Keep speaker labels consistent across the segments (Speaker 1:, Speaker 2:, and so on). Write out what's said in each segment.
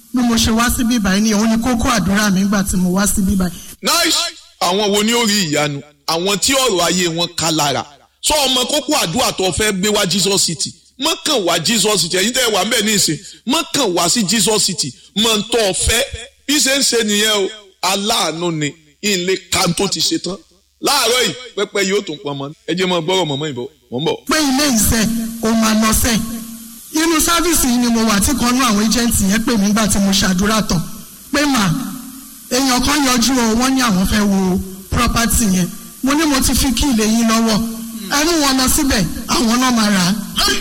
Speaker 1: bí mo ṣe wá sí bíbáyìí ni òun ni kókó àdúrà mi nígbà tí mo wá sí bíbáyìí.
Speaker 2: nice. àwọn wo ni ó rí ìyanu àwọn tí ọ̀rọ̀ ayé wọn ká lára sọ ọmọ kókó àdúrà tó fẹ́ gbé wá Jesus City mọ́kàn wá Jesus City ẹ̀yin tẹ́ wà ńbẹ̀ ní ìsìn mọ́kàn wá sí Jesus City mọ́ ń tọ́ ọ̀fẹ́ bí ṣe ń ṣe nìyẹn o aláàánú ni ilé kan tó ti ṣe tán láàárọ̀ yìí pẹ́pẹ́ yóò tún pọn mọ́ ẹ jẹ́ mọ́ gbọ́rọ̀ mọ́mọ́ ìbọn mọ́ ń bọ̀.
Speaker 1: pé ilé iṣẹ́ o máa lọ sẹ́ inú sáfíìsì yìí ni mo wà tí kan nú àwọn ẹjẹǹtì yẹn pè mí nígbà tí mo ṣàdúrà tán pé èèyàn kan yọjú o wọ́n ní àwọn fẹ́ wo property yẹn mo ní mo ti fi kí ilé yín lọ́wọ́ ẹ mú wọn lọ síbẹ̀ àwọn náà máa rà á.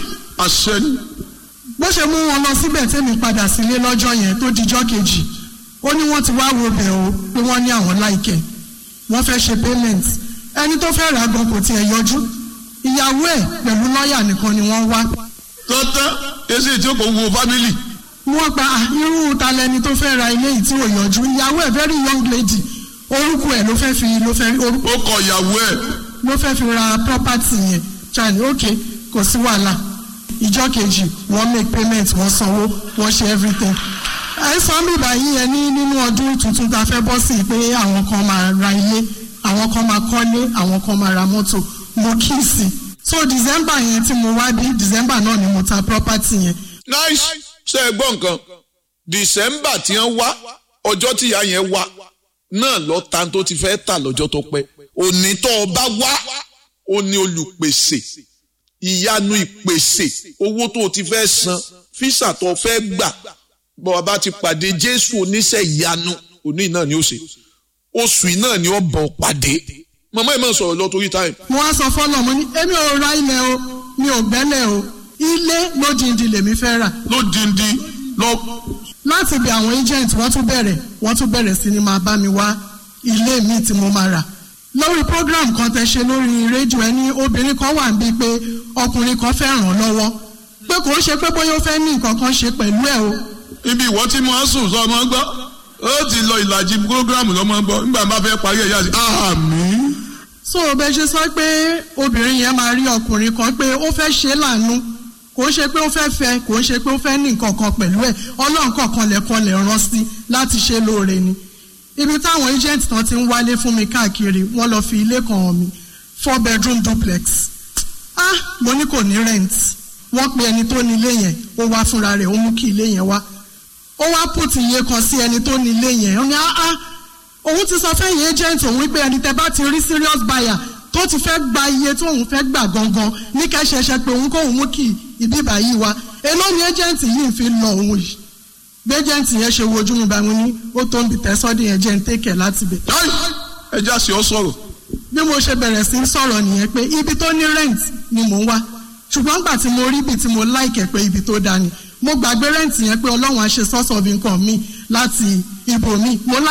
Speaker 2: àṣẹ ni.
Speaker 1: bó ṣe mú wọn lọ síbẹ̀ tẹ́mi padà sílé lọ́jọ́ yẹn tó dijọ́ kejì ó ní wọ́n ti wá wo bẹ̀ o pé wọ́n ní àwọn láìkẹ́ wọ́n fẹ́ ṣe payment ẹni tó fẹ́ rà gan kò tiẹ̀ yọjú ìyàwó ẹ̀ pẹ̀lú lọ́ọ̀yà nìkan ni wọ́n wá.
Speaker 2: tọ́tẹ́ èsì tí ó kò wo family.
Speaker 1: wọ́n pa irú talẹ́ni tó fẹ́ ra ilé yìí tí ò yọjú ìyàwó ẹ̀ very young lady orúkọ ẹ̀ ló fẹ́ ó kọ ìyàwó ẹ̀ ló fẹ́ fi ra property yẹn chani ok kò sí wàhálà ìjọ kejì wọ́n make payment wọ́n sanwó wọ́n ṣe everything. àìsàn mi báyìí yẹn nínú ọdún tuntun tá a fẹ́ bọ́ sí pé àwọn kan máa ra ilé àwọn kan máa kọ́lé àwọn kan máa ra mọ́tò mo kí sí so December yẹn tí mo wá bí December náà ni mo ta property yẹn.
Speaker 2: nice ṣe é gbọ́ nǹkan December tí wọ́n wá ọjọ́ tí ìyá yẹn wá náà lọ ta tó ti fẹ́ tà lọ́jọ́ tó pẹ́ òní tó o bá wá ó ní olùpèsè ìyanu ìpèsè owó tó o ti fẹ́ san físà tó o fẹ́ gbà bọ́ ọ bá ti pàdé Jésù oníṣẹ́ ìyanu òní náà ni ó ṣe oṣù náà ni ó bọ̀ pàdé màmá ẹ̀ máa sọ̀rọ̀ lọ torí time.
Speaker 1: mo wá sọ fọ́nà mo ní èmi ò ra ilẹ̀ o mi ò gbẹ́lẹ̀ o ilé lódìndín lèmi fẹ́ rà.
Speaker 2: lódìndín lọ.
Speaker 1: láti bí àwọn agent wọ́n tún bẹ̀rẹ̀ sí ni máa bá mi wá ilé mi tí mo máa rà lórí program kan tẹ́ ṣe lórí rédíò ẹni obìnrin kan wà níbi pé ọkùnrin kan fẹ́ ràn lọ́wọ́ pé kò ń ṣe pé bóyá ó fẹ́ ní nǹkan kan ṣe pẹ̀lú ẹ̀ o.
Speaker 2: ibi ìwọ tí mo á sùn sọ ọmọ gbọ́ ó ti lọ ìlàjì program lọ́mọ gbọ́ nígbà máa fẹ́ parí ẹ̀yà sí. àmín.
Speaker 1: so bẹ́ẹ̀ ṣe sọ pé obìnrin yẹn máa rí ọkùnrin kan pé ó fẹ́ ṣe láàánú kò ń ṣe pé ó fẹ́ kò ń ṣe pé ó fẹ́ ní nǹkan kan pẹ̀lú ẹ̀ ọlọ́run kọ̀ọ̀kan lẹ̀kan lè rán sí láti ṣe lóore ni. ibi táwọn agent tán ti ń wálé fún mi káàkiri wọ́n lọ fi ilé kan hàn mí 4 bedroom duplex mo ní kò ní rent wọ́n pe ẹni tó ní ilé yẹn ó wá fúnra rẹ̀ ó mú kí ilé yẹn wá ó wá put iye kan sí ẹni tó ní ilé yẹn ó ní òun ti sọ fẹ́yìn agent òun pé ẹni tẹ́ bá ti rí serious buyer tó ti fẹ́ gba iye tó òun fẹ́ gbà gangan ní kẹ́sẹ̀ṣẹ̀ pé òun kó òun mú kí ìbíbà yìí wá èló ni agent yìí fi lọ òun yìí bí agent yẹn ṣe wojú mi bá mi ní ó tó ń bi tẹ́sọ́dì yẹn jẹ́ ń tẹ́kẹ̀ láti bẹ̀.
Speaker 2: ẹ já sí ọ sọ̀rọ̀.
Speaker 1: bí mo ṣe bẹ̀rẹ̀ sí sọ̀rọ̀ nìyẹn pé ibi tó ní rent ni mò ń wá ṣùgbọ́n gbà tí mo rí ibi tí mo láìkẹ̀ pé ibi tó dá ni mo gbàgbé rent yẹn pé ọlọ́run á ṣe source of income mi láti ibòmí